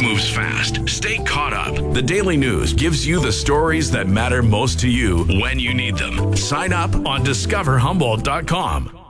moves fast. Stay caught up. The Daily News gives you the stories that matter most to you when you need them. Sign up on discoverhumboldt.com.